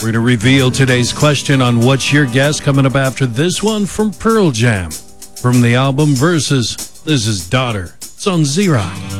We're going to reveal today's question on What's Your Guess coming up after this one from Pearl Jam. From the album Versus, this is Daughter. It's on Z-Rock.